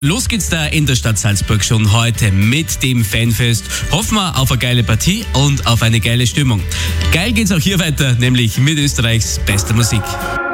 Los geht's da in der Stadt Salzburg schon heute mit dem Fanfest. Hoffen wir auf eine geile Partie und auf eine geile Stimmung. Geil geht's auch hier weiter, nämlich mit Österreichs bester Musik.